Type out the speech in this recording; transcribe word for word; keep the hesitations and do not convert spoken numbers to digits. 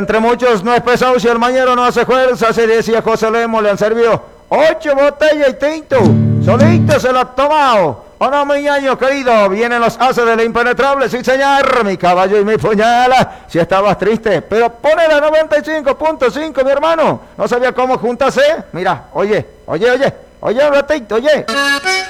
entre muchos no es pesado si el mañero no hace fuerza, se decía José Lemo, le han servido ocho botellas y tinto, solito se lo ha tomado. ¿O no, mi ñaño querido? Vienen los haces de la impenetrable, sí señor, mi caballo y mi puñala. Si estabas triste, pero pone la noventa y cinco punto cinco, mi hermano. No sabía cómo juntarse. Mira, oye, oye, oye, oye un ratito, oye.